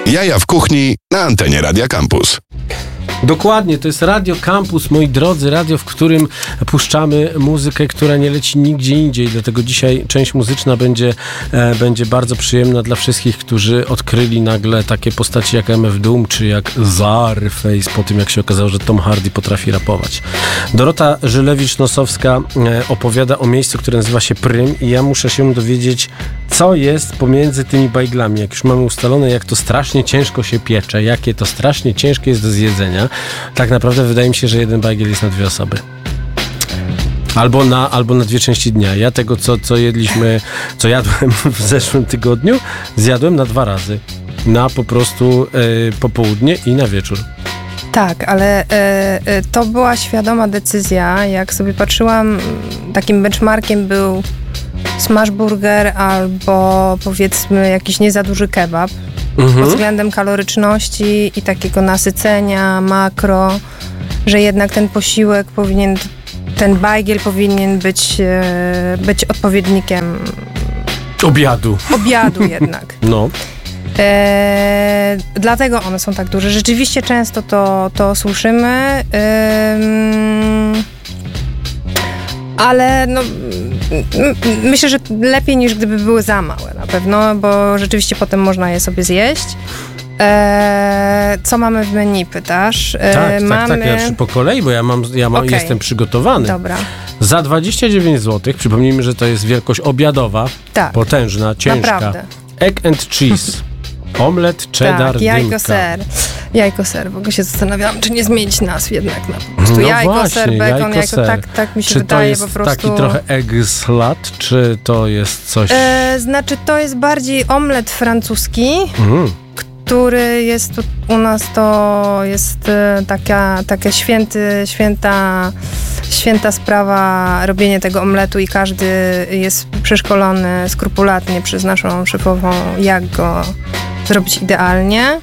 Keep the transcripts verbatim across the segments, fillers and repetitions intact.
Jaja w kuchni na antenie Radia Campus. Dokładnie, to jest Radio Campus, moi drodzy, radio, w którym puszczamy muzykę, która nie leci nigdzie indziej, dlatego dzisiaj część muzyczna będzie, e, będzie bardzo przyjemna dla wszystkich, którzy odkryli nagle takie postaci jak M F Doom, czy jak Czarface, po tym jak się okazało, że Tom Hardy potrafi rapować. Dorota Żylewicz-Nosowska e, opowiada o miejscu, które nazywa się Prym i ja muszę się dowiedzieć, co jest pomiędzy tymi bajglami. Jak już mamy ustalone, jak to strasznie ciężko się piecze, jakie to strasznie ciężkie jest do zjedzenia, tak naprawdę wydaje mi się, że jeden bajgiel jest na dwie osoby. Albo na, albo na dwie części dnia. Ja tego, co, co jedliśmy, co jadłem w zeszłym tygodniu, zjadłem na dwa razy. Na po prostu y, popołudnie i na wieczór. Tak, ale y, y, to była świadoma decyzja. Jak sobie patrzyłam, takim benchmarkiem był smashburger albo powiedzmy jakiś nie za duży kebab. Mhm. Pod względem kaloryczności i takiego nasycenia, makro, że jednak ten posiłek powinien, ten bajgiel powinien być, e, być odpowiednikiem obiadu. Obiadu jednak. No. E, dlatego one są tak duże. Rzeczywiście często to, to słyszymy. E, ale no, m- myślę, że lepiej niż gdyby były za małe na pewno, bo rzeczywiście potem można je sobie zjeść. Eee, co mamy w menu, pytasz? Eee, tak, mamy... tak, tak, ja po kolei, bo ja, mam, ja mam, okay. jestem przygotowany. Dobra. Za dwadzieścia dziewięć złotych, przypomnijmy, że to jest wielkość obiadowa, tak. potężna, ciężka. Naprawdę. Egg and cheese. Omlet, cheddar, tak, jajko, dymka. ser. Jajko, ser. W ogóle się zastanawiałam, czy nie zmienić nazw jednak na po prostu no jajko, właśnie, ser, bekon, jajko, jajko. ser. Tak, tak mi się czy wydaje to jest po prostu. Taki trochę egg slut, czy to jest coś... E, znaczy, to jest bardziej omlet francuski, mm. który jest tu, u nas to jest e, taka, taka święty, święta, święta sprawa robienie tego omletu i każdy jest przeszkolony skrupulatnie przez naszą szefową, jak go zrobić idealnie.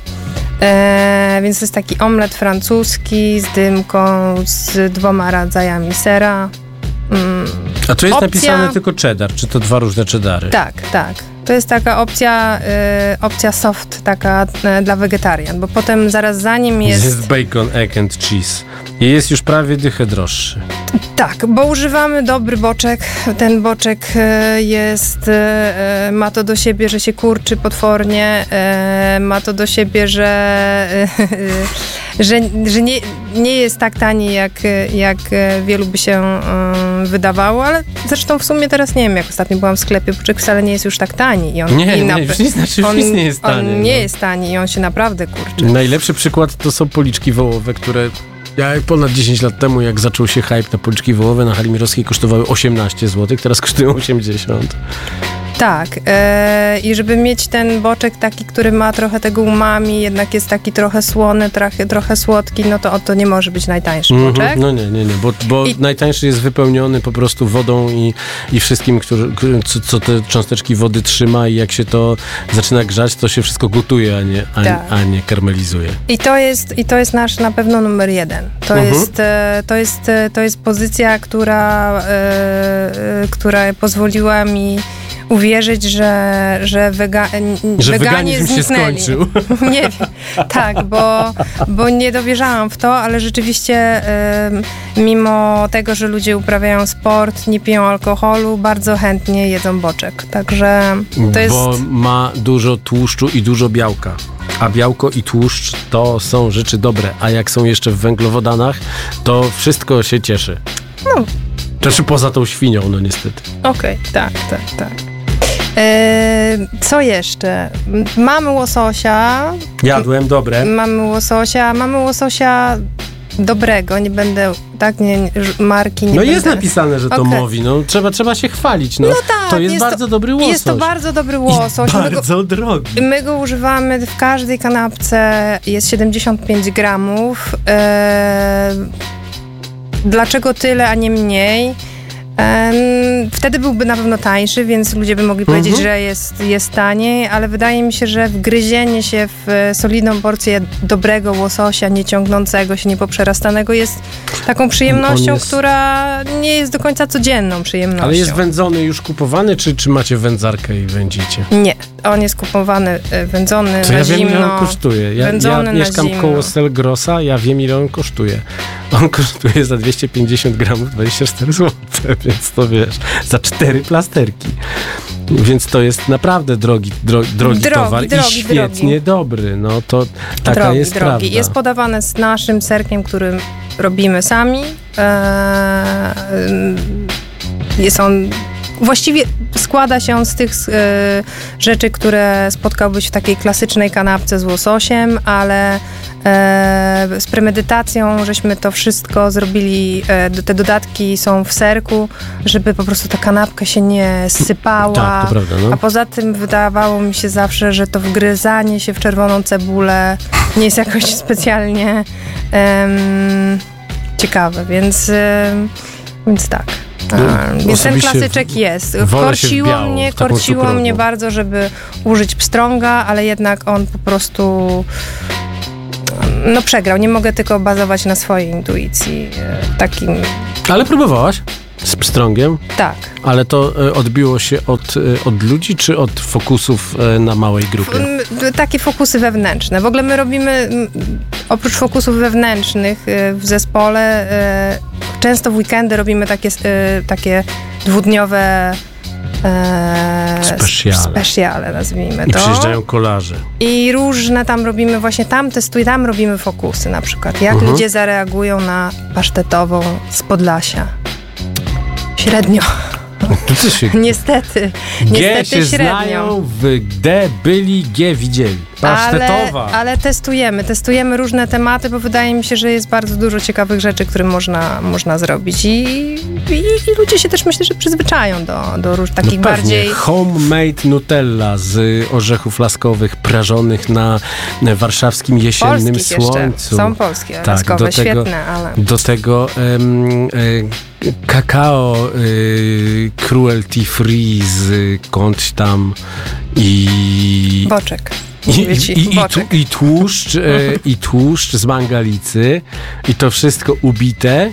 E, więc to jest taki omlet francuski z dymką, z dwoma rodzajami sera. Mm. A tu jest opcja... napisane tylko cheddar, czy to dwa różne cheddary? Tak, tak. To jest taka opcja, y, opcja soft, taka y, dla wegetarian, bo potem zaraz za nim jest... Jest bacon, egg and cheese. I jest już prawie dychę droższy. Tak, bo używamy dobry boczek. Ten boczek y, jest, y, ma to do siebie, że się kurczy potwornie, y, ma to do siebie, że, y, że, że nie, nie jest tak tani, jak, jak wielu by się y, wydawało, ale zresztą w sumie teraz nie wiem, jak ostatnio byłam w sklepie, boczek wcale nie jest już tak tani. I on, nie, i nie, na, już nie, znaczy już on, nic nie jest tani. On nie no. jest tani i on się naprawdę kurczy. Najlepszy przykład to są policzki wołowe, które ja ponad dziesięć lat temu, jak zaczął się hype na policzki wołowe, na hali mirowskiej kosztowały osiemnaście złotych, teraz kosztują osiemdziesiąt. Tak. Yy, I żeby mieć ten boczek taki, który ma trochę tego umami, jednak jest taki trochę słony, trochę, trochę słodki, no to to nie może być najtańszy mm-hmm. boczek. No nie, nie, nie, bo, bo I... najtańszy jest wypełniony po prostu wodą i, i wszystkim, który, co, co te cząsteczki wody trzyma i jak się to zaczyna grzać, to się wszystko gotuje, a nie, a, tak. a nie karmelizuje. I to jest, i to jest nasz na pewno numer jeden. To, mm-hmm. jest, to, jest, to jest pozycja, która, yy, która pozwoliła mi uwierzyć, że, że, wega, że weganie weganizm zniknęli. się skończył. Nie wiem. Tak, bo, bo nie dowierzałam w to, ale rzeczywiście y, mimo tego, że ludzie uprawiają sport, nie piją alkoholu, bardzo chętnie jedzą boczek. Także to jest... Bo ma dużo tłuszczu i dużo białka. A białko i tłuszcz to są rzeczy dobre, a jak są jeszcze w węglowodanach, to wszystko się cieszy. No. Znaczy poza tą świnią, no niestety. Okej, okay, tak, tak, tak. Eee, co jeszcze? Mamy łososia. Jadłem, dobre. Mamy łososia, mamy łososia dobrego, nie będę, tak, nie, marki nie No będę. jest napisane, że to okay. mówi, no trzeba, trzeba się chwalić, no. no tak, to jest, jest bardzo to, dobry łosoś. Jest to bardzo dobry łosoś. I bardzo my go, drogi. My go używamy w każdej kanapce, jest siedemdziesiąt pięć gramów. Eee, dlaczego tyle, a nie mniej? Wtedy byłby na pewno tańszy, więc ludzie by mogli mhm. powiedzieć, że jest, jest taniej, ale wydaje mi się, że wgryzienie się w solidną porcję dobrego łososia, nie ciągnącego się, niepoprzerastanego jest taką przyjemnością, jest... która nie jest do końca codzienną przyjemnością. Ale jest wędzony już kupowany, czy, czy macie wędzarkę i wędzicie? Nie, on jest kupowany, wędzony to na ja zimno. Ja wiem, ile on kosztuje. Ja, ja mieszkam zimno. koło Selgrosa, ja wiem, ile on kosztuje. On kosztuje za dwieście pięćdziesiąt gramów dwadzieścia cztery złote, więc to wiesz, za cztery plasterki. Więc to jest naprawdę drogi, dro, drogi, drogi towar drogi, i świetnie drogi. dobry. No to taka drogi, jest drogi. prawda. Jest podawany z naszym serkiem, który robimy sami. Eee, jest on... Właściwie składa się on z tych y, rzeczy, które spotkałbyś w takiej klasycznej kanapce z łososiem, ale y, z premedytacją żeśmy to wszystko zrobili, y, te dodatki są w serku, żeby po prostu ta kanapka się nie sypała. Tak, to prawda, no. A poza tym wydawało mi się zawsze, że to wgryzanie się w czerwoną cebulę nie jest jakoś specjalnie y, ciekawe, więc, y, więc tak. A, więc ten klasyczek jest. Korciło białą, mnie, korciło mnie bardzo, żeby użyć pstrąga, ale jednak on po prostu no przegrał. Nie mogę tylko bazować na swojej intuicji. Takim... Ale próbowałaś? Z pstrągiem? Tak. Ale to y, odbiło się od, y, od ludzi, czy od fokusów y, na małej grupie? F- takie fokusy wewnętrzne. W ogóle my robimy, m, oprócz fokusów wewnętrznych y, w zespole, y, często w weekendy robimy takie, y, takie dwudniowe y, specjale. specjale, nazwijmy to. I przyjeżdżają kolarze. I różne tam robimy, właśnie tam testuj, tam robimy fokusy na przykład. Jak uh-huh. ludzie zareagują na pasztetową z Podlasia. Średnio. Się... niestety. G niestety się średnio. Znają, w D byli, G widzieli. Pasztetowa. Ale, ale testujemy. Testujemy różne tematy, bo wydaje mi się, że jest bardzo dużo ciekawych rzeczy, które można, można zrobić. I, i, I ludzie się też, myślę, że przyzwyczają do, do róż, takich no bardziej... Homemade Nutella z orzechów laskowych prażonych na warszawskim jesiennym Polskich słońcu. Jeszcze. Są polskie tak, laskowe, do tego, świetne, ale... Do tego um, e, kakao e, cruelty free z kądś tam i... Boczek. I, i, i, i, tłuszcz, e, i tłuszcz z mangalicy i to wszystko ubite.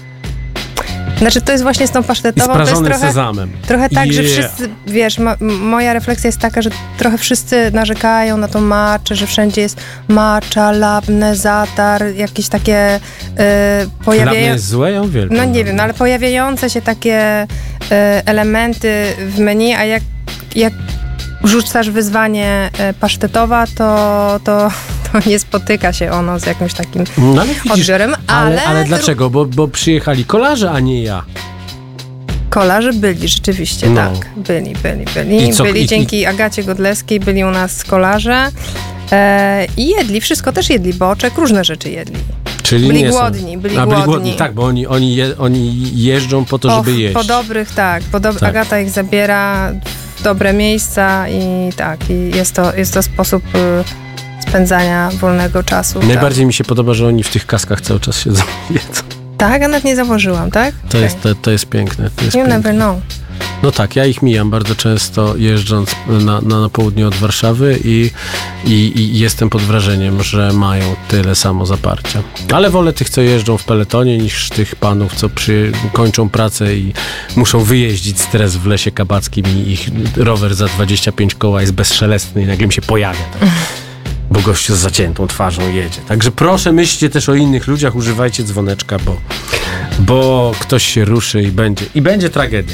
Znaczy to jest właśnie z tą pasztetową. I sprażony to jest trochę, sezamem. Trochę tak, yeah. że wszyscy, wiesz, ma, moja refleksja jest taka, że trochę wszyscy narzekają na tą matczę, że wszędzie jest macza, labne, zatar, jakieś takie y, pojawiają... Labne jest złe, ja uwielbiam. No nie wiem, no, ale pojawiające się takie y, elementy w menu, a jak, jak rzucasz wyzwanie y, pasztetowa, to, to, to nie spotyka się ono z jakimś takim no, ale widzisz, odbiorem. Ale, ale, ale dlaczego? Bo, bo przyjechali kolarze, a nie ja. Kolarze byli, rzeczywiście, no. tak. Byli, byli, byli. I co, byli i, dzięki i... Agacie Godlewskiej, byli u nas kolarze e, i jedli, wszystko też jedli, boczek, różne rzeczy jedli. Czyli byli nie głodni, byli a, głodni. byli głodni. Tak, bo oni, oni, je, oni jeżdżą po to, o, żeby jeść. Po dobrych, tak. Po do... tak. Agata ich zabiera w dobre miejsca i tak, i jest to, jest to sposób y, spędzania wolnego czasu. Najbardziej tak. mi się podoba, że oni w tych kaskach cały czas siedzą i jedzą. Tak, a nawet nie założyłam, tak? To, okay. jest, to, to jest piękne. To jest you piękne. never know. No tak, ja ich mijam bardzo często jeżdżąc na, na, na południe od Warszawy i, i, i jestem pod wrażeniem, że mają tyle samo zaparcia. Ale wolę tych, co jeżdżą w peletonie, niż tych panów, co przy, kończą pracę i muszą wyjeździć stres w Lesie Kabackim i ich rower za dwadzieścia pięć koła jest bezszelestny i nagle mi się pojawia. Tak? Bo gościu z zaciętą twarzą jedzie. Także proszę, myślcie też o innych ludziach, używajcie dzwoneczka, bo, bo ktoś się ruszy i będzie, i będzie tragedia.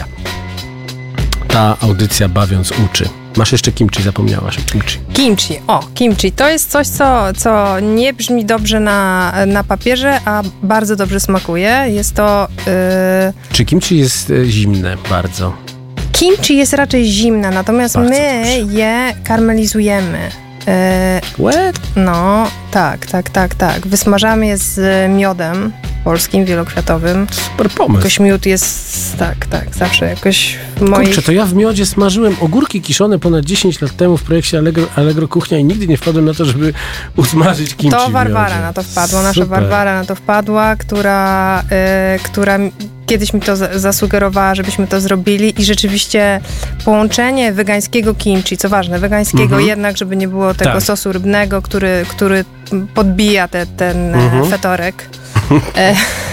Ta audycja Bawiąc uczy. Masz jeszcze kimchi, zapomniałaś o kimchi. Kimchi, o, kimchi. To jest coś, co, co nie brzmi dobrze na, na papierze, a bardzo dobrze smakuje. Jest to... Yy... Czy kimchi jest y, zimne bardzo? Kimchi jest raczej zimne, natomiast bardzo my dobrze. je karmelizujemy. Yy, What? no, tak, tak, tak, tak. Wysmażamy je z miodem. polskim, wielokwiatowym. Super pomysł. Jakoś miód jest, tak, tak, zawsze jakoś w moich... Kurczę, to ja w miodzie smażyłem ogórki kiszone ponad dziesięć lat temu w projekcie Allegro, Allegro Kuchnia i nigdy nie wpadłem na to, żeby usmażyć kimchi To w Warwara miodzie. na to wpadła, nasza Super. Warwara na to wpadła, która, y, która kiedyś mi to za- zasugerowała, żebyśmy to zrobili i rzeczywiście połączenie wegańskiego kimchi, co ważne, wegańskiego Mhm. jednak, żeby nie było tego Tak. sosu rybnego, który, który podbija te, ten Mhm. e, fetorek e,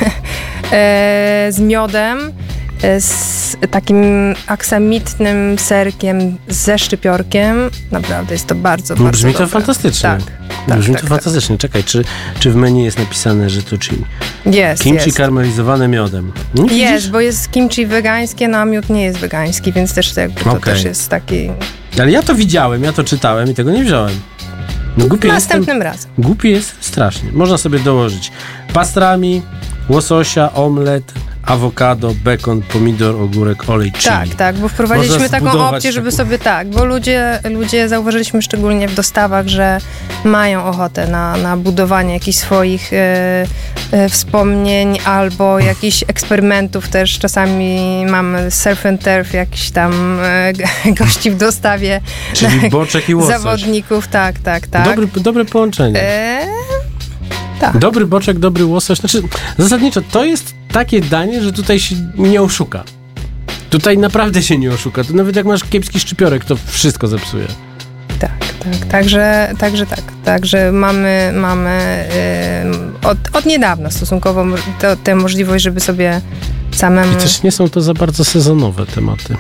e, z miodem, e, z takim aksamitnym serkiem ze szczypiorkiem. Naprawdę jest to bardzo, bardzo Brzmi to dobre. fantastycznie. Tak, tak, Brzmi tak, to tak. fantastycznie. Czekaj, czy, czy w menu jest napisane, że to chili? Jest, Kimchi jest. karmelizowane miodem. No, Jest, widzisz? bo jest kimchi wegańskie, no a miód nie jest wegański, więc też to, jakby to Okej. też jest taki... Ale ja to widziałem, ja to czytałem i tego nie wziąłem. No głupie jestem, Następnym razem. Głupi jest strasznie. Można sobie dołożyć pastrami, łososia, omlet, awokado, bekon, pomidor, ogórek, olej, chili. Tak, tak, bo wprowadziliśmy Można taką zbudować opcję, żeby taką- sobie tak, bo ludzie, ludzie zauważyliśmy szczególnie w dostawach, że mają ochotę na, na budowanie jakichś swoich e, e, wspomnień albo jakichś eksperymentów też. Czasami mamy surf and turf, jakiś tam e, gości w dostawie. Czyli boczek i łosoś. Zawodników, tak, tak, tak. Dobry, dobre połączenie. E, tak. Dobry boczek, dobry łosoś. Znaczy, zasadniczo to jest takie danie, że tutaj się nie oszuka. Tutaj naprawdę się nie oszuka. To nawet jak masz kiepski szczypiorek, to wszystko zepsuje. Tak, tak, także, także tak, także mamy, mamy yy, od, od niedawna stosunkowo mo- to, tę możliwość, żeby sobie samemu... I też nie są to za bardzo sezonowe tematy.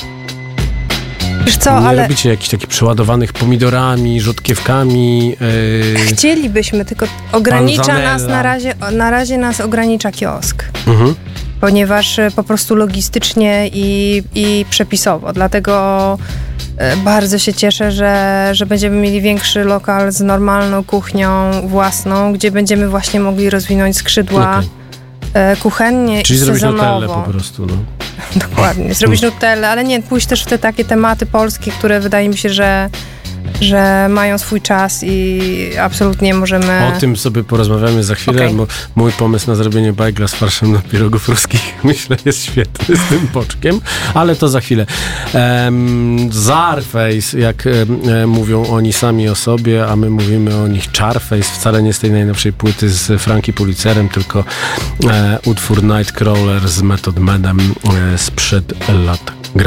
Wiesz co, nie ale robicie jakichś takich przeładowanych pomidorami, rzodkiewkami. Yy... chcielibyśmy, tylko ogranicza Panzanella. nas na razie, na razie nas ogranicza kiosk, Mhm. ponieważ e, po prostu logistycznie i, i przepisowo, dlatego e, bardzo się cieszę, że, że będziemy mieli większy lokal z normalną kuchnią własną, gdzie będziemy właśnie mogli rozwinąć skrzydła Okej. e, kuchennie Czyli i zrobić sezonowo. nutellę po prostu. No. Dokładnie, zrobić nutellę, ale nie, pójść też w te takie tematy polskie, które wydaje mi się, że, że mają swój czas i absolutnie możemy... O tym sobie porozmawiamy za chwilę, Okej. bo mój pomysł na zrobienie bajgla z farszem na pierogów ruskich myślę jest świetny z tym boczkiem, ale to za chwilę. Um, Zarface, jak e, mówią oni sami o sobie, a my mówimy o nich Charface, wcale nie z tej najnowszej płyty z Frankie Pulitzerem, tylko e, utwór Nightcrawler z Method Manem e, sprzed lat